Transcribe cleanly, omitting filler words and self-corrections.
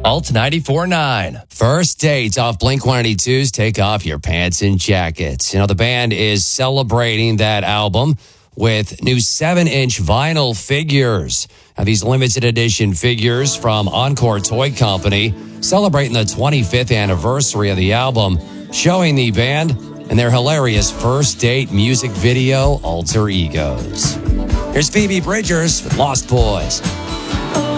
Alt 94.9. First Dates off Blink-182's Take Off Your Pants and Jackets. The band is celebrating that album with new 7-inch vinyl figures. Now, these limited edition figures from Encore Toy Company celebrating the 25th anniversary of the album, showing the band and their hilarious First Date music video, Alter Egos. Here's Phoebe Bridgers with Lost Boys.